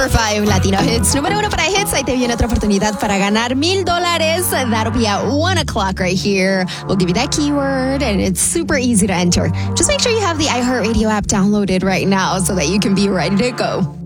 5 Latino Hits. Número 1 para Hits. Ahí te viene otra oportunidad para ganar $1,000. That'll be at 1 o'clock right here. We'll give you that keyword, and it's super easy to enter. Just make sure you have the iHeartRadio app downloaded right now so that you can be ready to go.